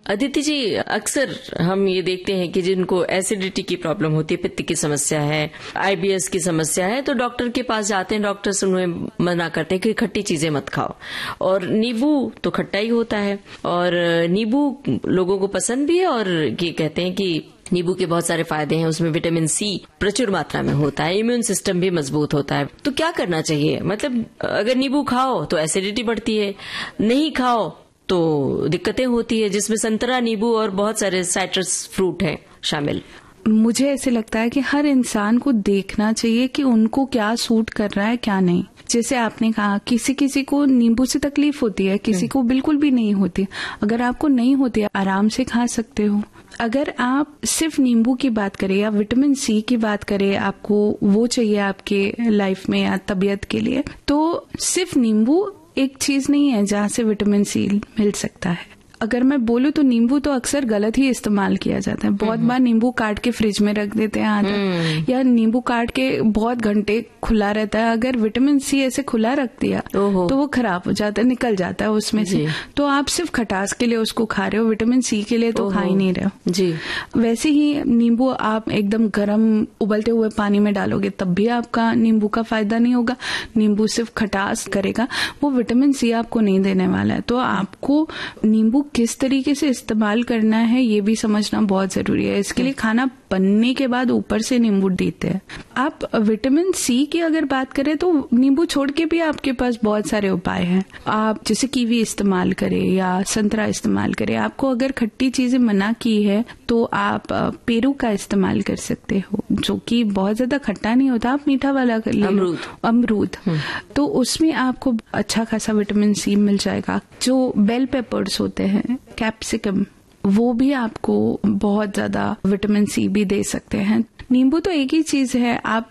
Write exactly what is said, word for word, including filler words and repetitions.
अदिति जी, अक्सर हम ये देखते हैं कि जिनको एसिडिटी की प्रॉब्लम होती है, पित्त की समस्या है, आईबीएस की समस्या है, तो डॉक्टर के पास जाते हैं, डॉक्टर उन्हें मना करते हैं कि खट्टी चीजें मत खाओ। और नींबू तो खट्टा ही होता है, और नींबू लोगों को पसंद भी है, और ये कहते हैं कि नींबू के बहुत सारे फायदे हैं, उसमें विटामिन सी प्रचुर मात्रा में होता है, इम्यून सिस्टम भी मजबूत होता है। तो क्या करना चाहिए? मतलब अगर नींबू खाओ तो एसिडिटी बढ़ती है, नहीं खाओ तो दिक्कतें होती है, जिसमें संतरा, नींबू और बहुत सारे साइट्रस फ्रूट हैं शामिल। मुझे ऐसे लगता है कि हर इंसान को देखना चाहिए कि उनको क्या सूट कर रहा है, क्या नहीं। जैसे आपने कहा, किसी किसी को नींबू से तकलीफ होती है, किसी को बिल्कुल भी नहीं होती। अगर आपको नहीं होती, आराम से खा सकते हो। अगर आप सिर्फ नींबू की बात करें या विटामिन सी की बात करें, आपको वो चाहिए आपके लाइफ में या तबीयत के लिए, तो सिर्फ नींबू एक चीज नहीं है जहाँ से विटामिन सी मिल सकता है। अगर मैं बोलूँ तो नींबू तो अक्सर गलत ही इस्तेमाल किया जाता है। बहुत बार नींबू काट के फ्रिज में रख देते हैं आधा, या नींबू काट के बहुत घंटे खुला रहता है। अगर विटामिन सी ऐसे खुला रख दिया तो वो खराब हो जाता है, निकल जाता है उसमें से। तो आप सिर्फ खटास के लिए उसको खा रहे हो, विटामिन सी के लिए तो खा ही नहीं रहे हो जी। वैसे ही नींबू आप एकदम गर्म उबलते हुए पानी में डालोगे तब भी आपका नींबू का फायदा नहीं होगा। नींबू सिर्फ खटास करेगा, वो विटामिन सी आपको नहीं देने वाला है। तो आपको नींबू किस तरीके से इस्तेमाल करना है ये भी समझना बहुत जरूरी है। इसके लिए खाना बनने के बाद ऊपर से नींबू देते हैं। आप विटामिन सी की अगर बात करें तो नींबू छोड़ के भी आपके पास बहुत सारे उपाय हैं। आप जैसे कीवी इस्तेमाल करें या संतरा इस्तेमाल करें। आपको अगर खट्टी चीजें मना की है तो आप पेरू का इस्तेमाल कर सकते हो, जो कि बहुत ज्यादा खट्टा नहीं होता। आप मीठा वाला कर लीजिए, अमरूद अमरूद तो उसमें आपको अच्छा खासा विटामिन सी मिल जाएगा। जो बेल पेपर्स होते हैं, कैप्सिकम, वो भी आपको बहुत ज्यादा विटामिन सी भी दे सकते हैं। नींबू तो एक ही चीज है, आप